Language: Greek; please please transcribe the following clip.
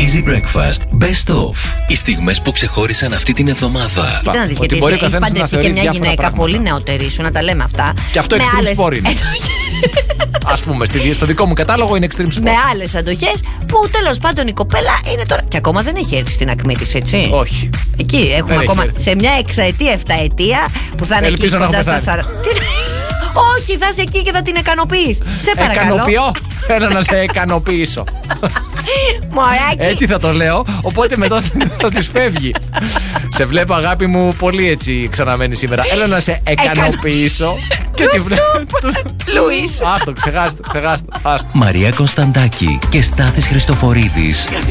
Easy Breakfast Best Of. Οι στιγμές που ξεχώρισαν αυτή την εβδομάδα. Κοίτα να δεις, γιατί έχεις παντρευτεί και μια γυναίκα πράγματα πολύ νεότερη σου, να τα λέμε αυτά. Και αυτό extreme sport είναι. Ας πούμε, στο δικό μου κατάλογο είναι extreme sport. Με άλλες αντοχές που τέλος πάντων η κοπέλα είναι τώρα. Και ακόμα δεν έχει έρθει στην ακμή της, έτσι. Όχι. Εκεί έχουμε δεν ακόμα σε μια 6ετία-7ετία που θα είναι εκεί κοντά στα 40. Όχι, θα είσαι εκεί και θα την ικανοποιείς. Σε παρακαλώ. Εκανοποιώ. Θέλω να σε ικανοποιήσω. Μωράκι. Έτσι θα το λέω. Οπότε μετά θα της φεύγει. Σε βλέπω, αγάπη μου, πολύ έτσι ξαναμένει σήμερα. Έλα να σε ικανοποιήσω. Και τη βλέπω. Λουίς. Άστο, ξεχάστε. Μαρία Κωνσταντάκη και Στάθης Χριστοφορίδης.